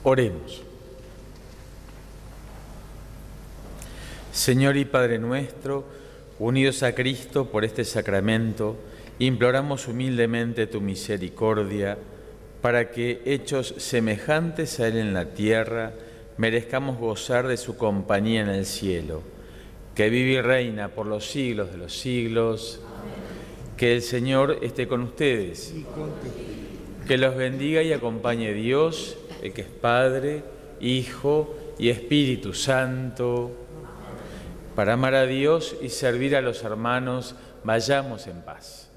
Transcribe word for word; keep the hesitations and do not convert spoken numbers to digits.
Oremos. Señor y Padre nuestro, unidos a Cristo por este sacramento, imploramos humildemente tu misericordia para que, hechos semejantes a Él en la tierra, merezcamos gozar de su compañía en el cielo, que vive y reina por los siglos de los siglos. Amén. Que el Señor esté con ustedes, que los bendiga y acompañe Dios, el que es Padre, Hijo y Espíritu Santo. Para amar a Dios y servir a los hermanos, vayamos en paz.